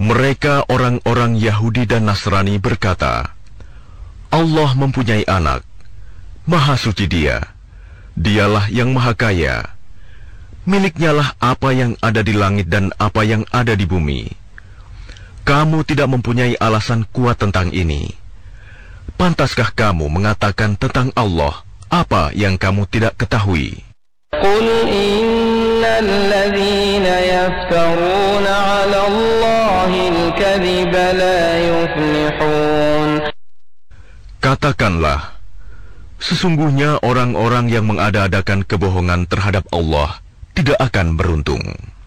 Mereka orang-orang Yahudi dan Nasrani berkata, Allah mempunyai anak, Maha suci Dia, Dialah yang Maha Kaya. Miliknya lah apa yang ada di langit dan apa yang ada di bumi. Kamu tidak mempunyai alasan kuat tentang ini. Pantaskah kamu mengatakan tentang Allah apa yang kamu tidak ketahui? Qul innal ladzina yaftaruna 'ala Allahil kadhiba la yuflihun. Katakanlah, sesungguhnya orang-orang yang mengada-adakan kebohongan terhadap Allah tidak akan beruntung.